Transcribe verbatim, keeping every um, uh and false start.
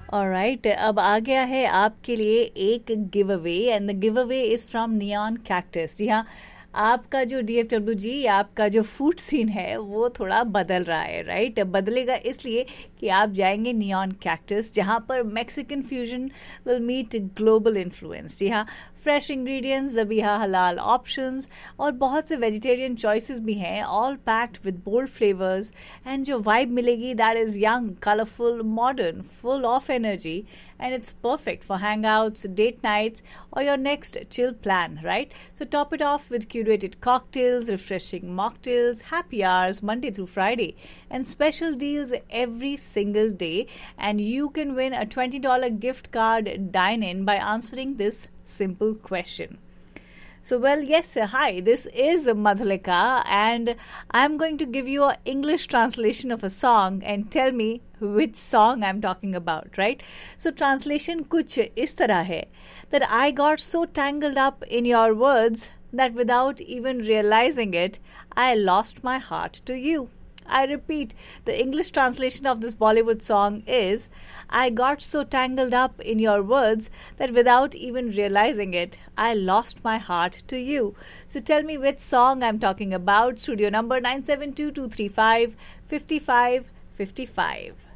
Alright, अब आ गया है आपके लिए एक give away and the give away is from neon cactus. जी हाँ, आपका जो डी एफ डब्ल्यू जी, आपका जो फूड सीन है वो थोड़ा बदल रहा है, राइट? बदलेगा इसलिए कि आप जाएंगे नियॉन कैक्टस, जहाँ पर Mexican fusion will meet global influence. जी हाँ, फ्रेश इंग्रेडिएंट्स, ज़बीहा हलाल ऑप्शंस और बहुत से वेजिटेरियन चॉइसेस भी हैं, all packed with bold flavours. And जो वाइब मिलेगी that is young, colourful, modern, full of energy, and it's perfect for hangouts, date nights, or your next chill plan, right? So top it off with curated cocktails, refreshing mocktails, happy hours Monday through Friday, and special deals every single day. And you can win a twenty dollars gift card dine-in by answering this simple question. So, well, yes, hi, this is Madhulika, and I'm going to give you an English translation of a song and tell me which song I'm talking about, right? So, translation kuch is tarah hai that I got so tangled up in your words that without even realizing it, I lost my heart to you. I repeat, the English translation of this Bollywood song is, I got so tangled up in your words that without even realizing it, I lost my heart to you. So tell me which song I'm talking about. Studio number nine seven two two three five five five five five.